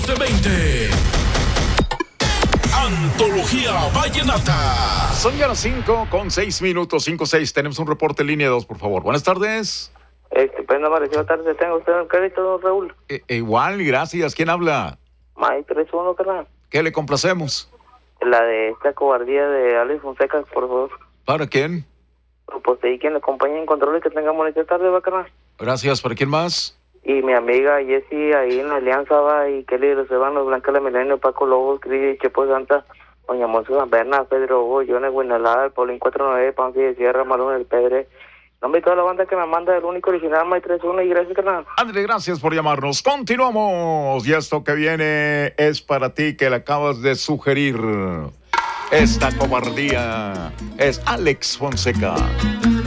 1420. Antología Vallenata. Son ya las 5:06, 5:06. Tenemos un reporte en línea 2, por favor. Buenas tardes. Estupenda, amaneció tarde. ¿Tenga usted el crédito, don Raúl? Igual, gracias. ¿Quién habla? May 3-1, carnal. ¿Qué le complacemos? La de esta cobardía de Alex Fonseca, por favor. ¿Para quién? Pues ahí quien le acompañe en control y que tenga bonita tarde, va, carnal. Gracias. ¿Para quién más? Y mi amiga Jessie ahí en la Alianza, va, y Kelly Los Evanos, Blanca La Milenio, Paco Lobos, Cris, Chepo Santa, Doña Monse San Berna, Pedro Hugo, Jones Guinalada, el Paulín 49, Panfi de Sierra, Malón, el Pedre. Nombre y toda la banda que me manda, el único original, May 3-1, y gracias, carnal. André, gracias por llamarnos. Continuamos. Y esto que viene es para ti, que le acabas de sugerir. Esta cobardía es Alex Fonseca.